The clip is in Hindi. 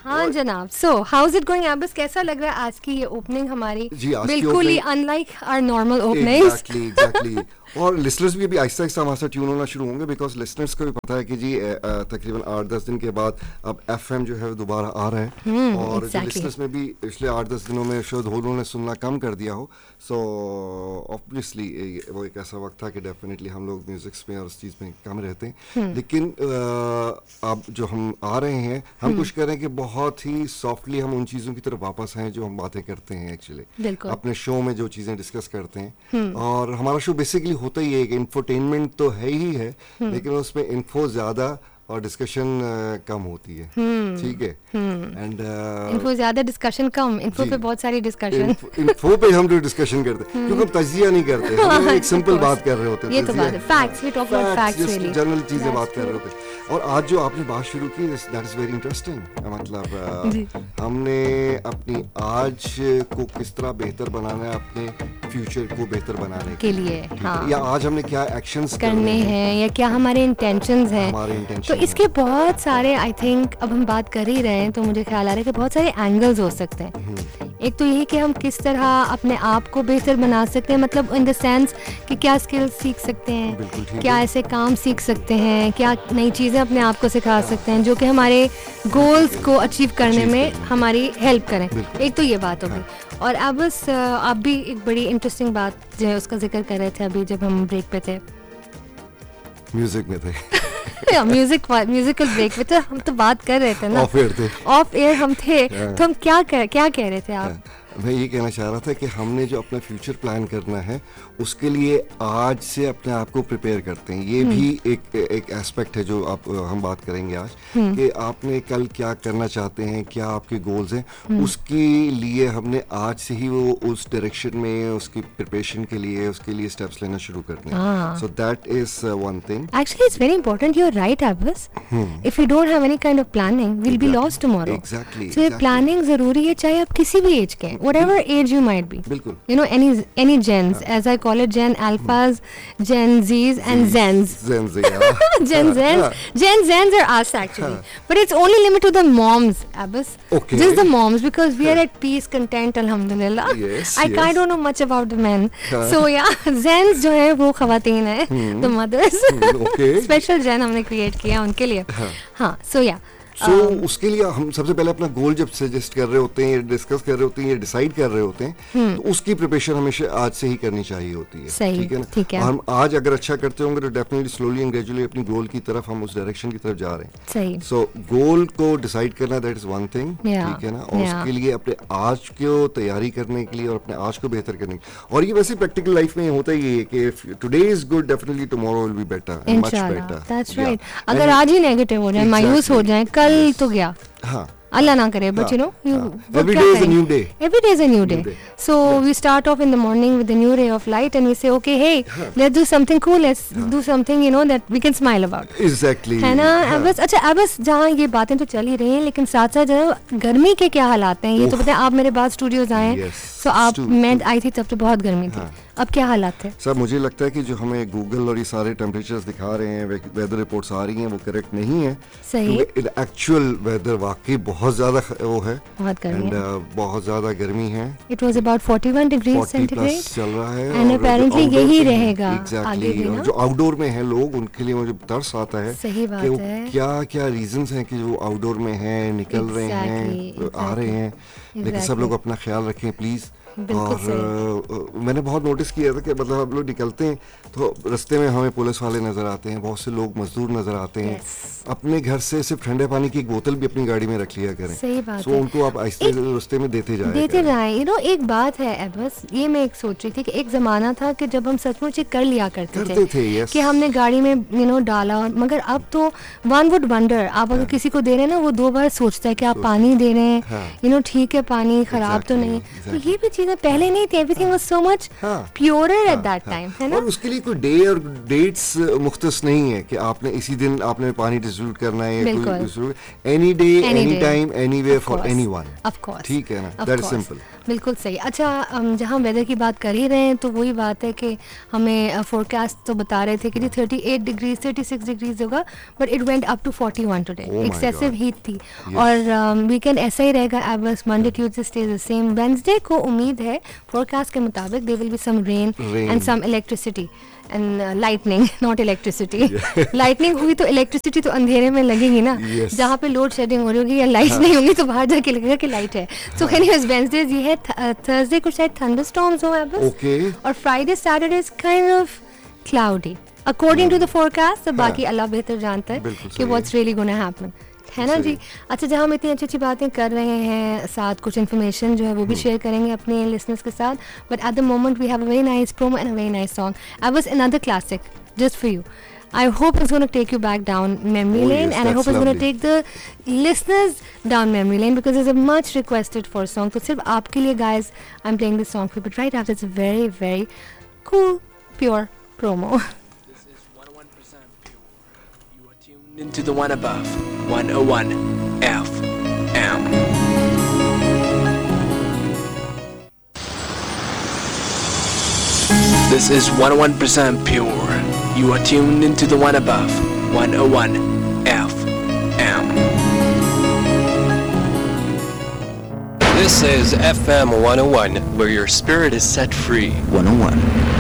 हाँ जनाब, so how is it going Abbas, कैसा लग रहा है आज की ये ओपनिंग हमारी? बिल्कुल ही unlike our normal openings. Exactly और लिसनर्स भी अभी आहिस्ता आहिस्ता हमारे साथ ट्यून होना शुरू होंगे, बिकॉज लिसनर्स को भी पता है कि जी तकरीबन 8-10 दिन के बाद अब FM जो है दोबारा आ रहा है, और जो लिसनर्स में भी पिछले 8-10 दिनों में शायद उन्होंने सुनना कम कर दिया हो, सो ऑब्वियसली वो एक ऐसा वक्त था कि डेफिनेटली हम लोग म्यूजिक्स में और उस चीज़ में कम रहते हैं, लेकिन अब जो हम आ रहे हैं हम कोशिश कर रहे हैं कि बहुत ही सॉफ्टली हम उन चीज़ों की तरफ वापस आएँ जो हम बातें करते हैं एक्चुअली अपने शो में, जो चीज़ें डिस्कस करते हैं। और हमारा शो बेसिकली होता ही है कि इंफोटेनमेंट तो है ही है, लेकिन उसमें इन्फो ज़्यादा और डिस्कशन कम होती है, ठीक है, एंड इन्फो ज्यादा डिस्कशन कम, इन्फो पे बहुत सारी डिस्कशन, इन्फो पे हम जो डिस्कशन करते हैं क्योंकि हम तजिया नहीं करते, हम एक सिंपल बात कर रहे होते हैं, ये तो बात है, facts, we talk about facts, really general चीजें बात कर रहे होते हैं। और आज जो आपने बात शुरू की दैट इज वेरी इंटरेस्टिंग, मतलब हमने अपनी आज को किस तरह बेहतर बनाना है, अपने फ्यूचर को बेहतर बनाने के लिए, हाँ, या आज हमने क्या एक्शंस करने हैं या क्या हमारे इंटेंशंस हैं, हमारे इंटेंशन, तो इसके बहुत सारे, आई थिंक अब हम बात कर ही रहे हैं तो मुझे ख्याल आ रहा है कि बहुत सारे एंगल्स हो सकते हैं। एक तो यही कि हम किस तरह अपने आप को बेहतर बना सकते हैं, मतलब इन द सेंस कि क्या स्किल्स सीख सकते हैं, क्या ऐसे काम सीख सकते हैं, क्या नई चीज़ें अपने आप को सिखा सकते हैं जो कि हमारे गोल्स को अचीव करने में हमारी हेल्प करें। एक तो ये बात हो गई, और अब बस आप भी एक बड़ी इंटरेस्टिंग बात जो है उसका जिक्र कर रहे थे अभी जब हम ब्रेक पे थे, म्यूजिक में थे म्यूजिकल ब्रेक पे, तो हम तो बात कर रहे थे ना, ऑफ एयर हम थे, तो हम क्या कह रहे थे आप? मैं ये कहना चाह रहा था कि हमने जो अपना फ्यूचर प्लान करना है उसके लिए आज से अपने आप को प्रिपेयर करते हैं, ये भी एक एस्पेक्ट है जो हम बात करेंगे आज, कि आपने कल क्या करना चाहते हैं, क्या आपके गोल्स हैं, उसके लिए हमने आज से ही वो उस डायरेक्शन में उसकी प्रिपरेशन के लिए उसके लिए स्टेप्स लेना शुरू करते हैं। So that is one thing, actually it's very important, you are right Abbas, if you don't have any kind of planning we will be lost tomorrow. Exactly, सो ये प्लानिंग जरूरी है, चाहे आप किसी भी एज के, whatever age you might be, बिल्कुल, you know, any gens, as I call it, Gen Alphas, Gen Zs and Zens. Gen Zens are us actually, but it's only limited to the moms, Abbas. Okay. Just the moms, because we are at peace, content, alhamdulillah. Yes, I don't know much about the men, so yeah, Zens जो है वो खवातीन है, the mothers. Okay. Special Gen हमने create किया उनके लिए, हाँ, so yeah. उसके लिए हम सबसे पहले अपना गोल जब सजेस्ट कर रहे होते हैं, डिस्कस कर रहे होते हैं या डिसाइड कर रहे होते हैं, तो उसकी प्रिपरेशन हमेशा आज से ही करनी चाहिए होती है, ठीक है ना, ठीक है। और हम आज अगर अच्छा करते होंगे तो डेफिनेटली स्लोली एंड ग्रेजुअली अपनी गोल की तरफ हम उस डायरेक्शन की तरफ जा रहे हैं, सही। सो गोल को डिसाइड करना दैट इज वन थिंग, ठीक है ना, और उसके लिए अपने आज को तैयारी करने के लिए और अपने आज को बेहतर करने के लिए, और ये वैसे प्रैक्टिकल लाइफ में होता ही है कि today is good, definitely tomorrow will be better, much better, that's right. अगर आज ही नेगेटिव हो जाए, मायूस हो जाए, कल तो गया, हाँ, Allah na kare, but you know, every day is a new day. Every day is a new day. So we start off in the morning with a new ray of light, and we say, okay, hey, let's do something cool. Let's do something, you know, that we can smile about. Exactly. है ना? बस अच्छा, अब बस जहाँ ये बातें तो चल ही रही हैं, लेकिन साथ साथ जो गर्मी के क्या हालात हैं, ये तो पता है, आप मेरे बाद स्टूडियोज आए, तो आप, मैं आई थी तब तो बहुत गर्मी थी, अब क्या हालात है? सर मुझे लगता है कि जो हमें गूगल और ये सारे टेम्परेचर्स दिखा रहे हैं, वेदर रिपोर्ट्स आ रही हैं, वो करेक्ट नहीं है, सही। एक्चुअल वेदर वाकई बहुत ज्यादा वो है, बहुत गर्मी है, बहुत ज्यादा गर्मी है। It was about 41 degrees centigrade चल रहा है, and apparently यही रहेगा आगे भी ना। जो आउटडोर में है लोग, उनके लिए मुझे तरस आता है, सही बात है, क्या क्या रीजंस हैं कि वो आउटडोर में हैं, निकल रहे हैं, आ रहे हैं, लेकिन सब लोग अपना ख्याल रखें प्लीज। और मैंने बहुत नोटिस किया था कि मतलब हम लोग निकलते हैं तो रास्ते में हमें पुलिस वाले नजर आते हैं, बहुत से लोग मजदूर नजर आते हैं, अपने घर से सिर्फ ठंडे पानी की एक बोतल भी अपनी गाड़ी में रख लिया करें, सही बात है। उनको आप आहिस्ते रास्ते में देते जाएं। यू नो, एक बात है बस, ये मैं एक सोच रही थी कि एक जमाना था कि जब हम सचमुच कर लिया करते थे कि हमने गाड़ी में यू नो डाला, मगर अब तो वन वुड वंडर, आप अगर किसी को दे रहे हैं ना, वो 2 बार सोचता है कि आप पानी दे रहे हैं, यू नो, ठीक है पानी खराब तो नहीं, तो ये भी चीजें पहले नहीं थी, everything was so much purer at that time, है ना। और उसके लिए कोई डे और डेट्स मुख्तस नहीं है कि आपने इसी दिन आपने पानी डिस्ट्रीब्यूट करना है, any day any time anywhere for anyone, of course, ठीक है ना, दैट इज सिंपल। बिल्कुल सही। अच्छा, जहाँ वेदर की बात कर ही रहे हैं तो वही बात है कि हमें फोरकास्ट तो बता रहे थे कि 38 डिग्रीज 36 डिग्रीज होगा, but it went up to 41 today. Excessive heat थी। और वीकेंड ऐसा ही रहेगा average, Monday Tuesday stage the same. Wednesday को उम्मीद है फोरकास्ट के मुताबिक there will be some rain and some electricity and lightning, not electricity. Lightning हुई तो इलेक्ट्रिसिटी तो अंधेरे में लगेगी ना, जहाँ पे लोड शेडिंग हो रही होगी या लाइट नहीं होगी तो बाहर जाके लगेगा कि लाइट है। सो एनीवेज वेडनेसडे ये है, थर्सडे को शायद थंडरस्टॉर्म्स हो बस, और Friday Saturday is kind of cloudy according to the forecast. तो बाकी अल्लाह बेहतर जानता है कि व्हाट्स रियली गोना हैपन, है ना जी। अच्छा, जहाँ हम इतनी अच्छी अच्छी बातें कर रहे हैं, साथ कुछ इन्फॉर्मेशन जो है वो भी शेयर करेंगे अपने लिसनर्स के साथ, but at the moment we have a very nice Promos and a very nice song. I was another classic just for you. I hope it's going to take you back down memory lane, and I hope it's going to take the listeners down memory lane, because it's a much requested for song. So sirf aapke liye guys, I'm playing this song for you, but right after it's a very very cool pure promo. This is 101% pure. You are tuned into the one above, 101 FM. This is 101% pure. You are tuned into the one above, 101 FM. This is FM 101, where your spirit is set free. 101.